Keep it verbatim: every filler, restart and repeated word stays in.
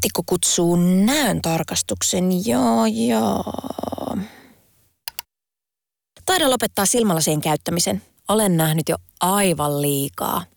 Laatikko kutsuu näön tarkastuksen, joo joo. Taidan lopettaa silmälasien käyttämisen. Olen nähnyt jo aivan liikaa.